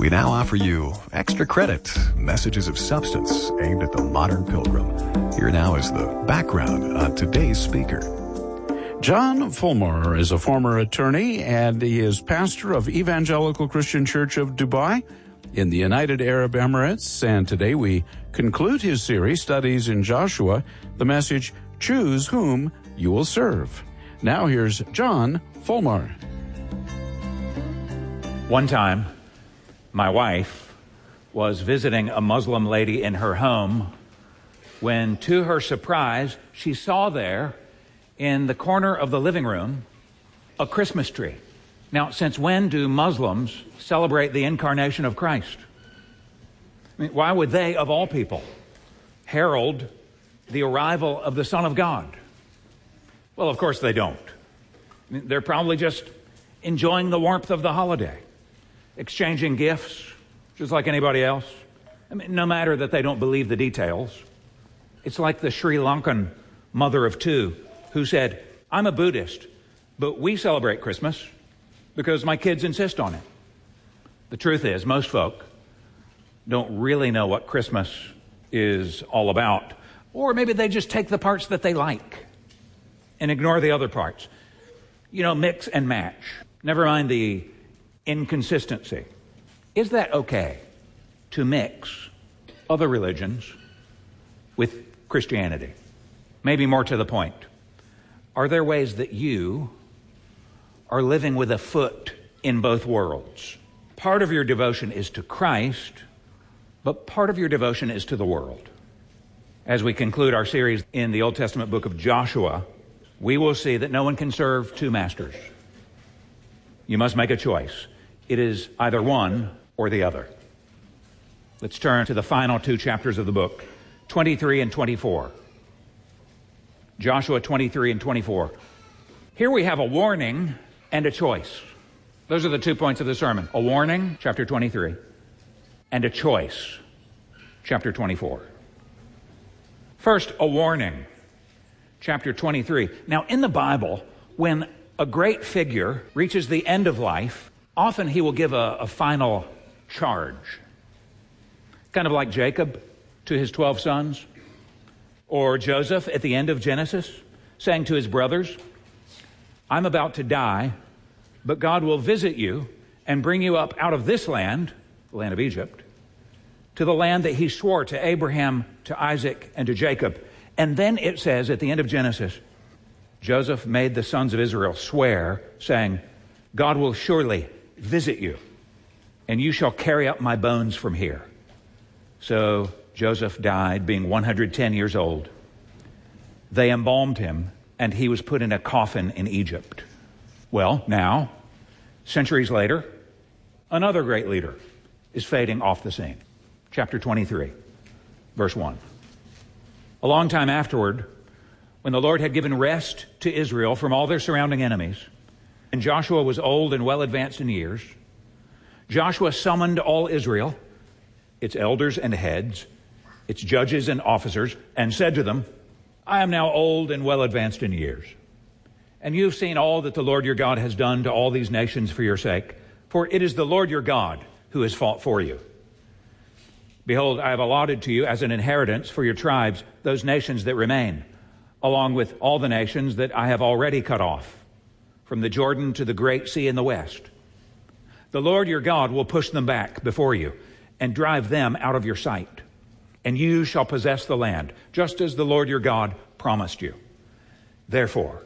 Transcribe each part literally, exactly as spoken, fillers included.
We now offer you Extra Credit, Messages of Substance aimed at the modern pilgrim. Here now is the background on today's speaker. John Fulmer is a former attorney, and he is pastor of Evangelical Christian Church of Dubai in the United Arab Emirates. And today we conclude his series, Studies in Joshua, the message, Choose Whom You Will Serve. Now here's John Fulmer. One time, my wife was visiting a Muslim lady in her home when, to her surprise, she saw there in the corner of the living room a Christmas tree. Now, since when do Muslims celebrate the incarnation of Christ? I mean, why would they, of all people, herald the arrival of the Son of God? Well, of course they don't. I mean, they're probably just enjoying the warmth of the holiday, exchanging gifts, just like anybody else. I mean, no matter that they don't believe the details. It's like the Sri Lankan mother of two who said, I'm a Buddhist, but we celebrate Christmas because my kids insist on it. The truth is, most folk don't really know what Christmas is all about. Or maybe they just take the parts that they like and ignore the other parts. You know, mix and match. Never mind the inconsistency. Is that okay to mix other religions with Christianity? Maybe more to the point, are there ways that you are living with a foot in both worlds? Part of your devotion is to Christ, but part of your devotion is to the world. As we conclude our series in the Old Testament book of Joshua, we will see that no one can serve two masters. You must make a choice. It is either one or the other. Let's turn to the final two chapters of the book, twenty-three and twenty-four. Joshua twenty-three and twenty-four. Here we have a warning and a choice. Those are the two points of the sermon. A warning, chapter twenty-three, and a choice, chapter twenty-four. First, a warning, chapter twenty-three. Now, in the Bible, when a great figure reaches the end of life, often he will give a, a final charge. Kind of like Jacob to his twelve sons, or Joseph at the end of Genesis, saying to his brothers, I'm about to die, but God will visit you and bring you up out of this land, the land of Egypt, to the land that he swore to Abraham, to Isaac, and to Jacob. And then it says at the end of Genesis, Joseph made the sons of Israel swear, saying, God will surely visit you, and you shall carry up my bones from here. So Joseph died, being one hundred ten years old. They embalmed him, and he was put in a coffin in Egypt. Well, now, centuries later, another great leader is fading off the scene. Chapter twenty-three, verse one. A long time afterward, when the Lord had given rest to Israel from all their surrounding enemies, and Joshua was old and well advanced in years, Joshua summoned all Israel, its elders and heads, its judges and officers, and said to them, I am now old and well advanced in years, and you've seen all that the Lord your God has done to all these nations for your sake, for it is the Lord your God who has fought for you. Behold, I have allotted to you as an inheritance for your tribes those nations that remain, along with all the nations that I have already cut off, from the Jordan to the great sea in the west. The Lord your God will push them back before you and drive them out of your sight, and you shall possess the land, just as the Lord your God promised you. Therefore,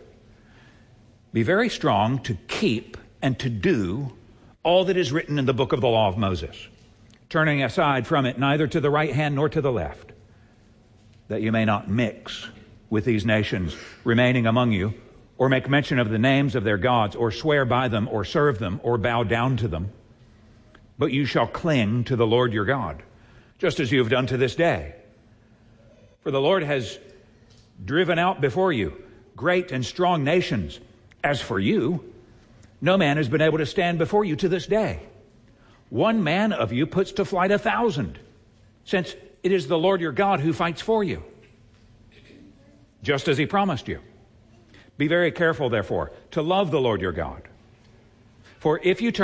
be very strong to keep and to do all that is written in the book of the law of Moses, turning aside from it neither to the right hand nor to the left, that you may not mix with these nations remaining among you, or make mention of the names of their gods, or swear by them, or serve them, or bow down to them. But you shall cling to the Lord your God, just as you have done to this day. For the Lord has driven out before you great and strong nations. As for you, no man has been able to stand before you to this day. One man of you puts to flight a thousand, since it is the Lord your God who fights for you, just as he promised you. Be very careful, therefore, to love the Lord your God. For if you turn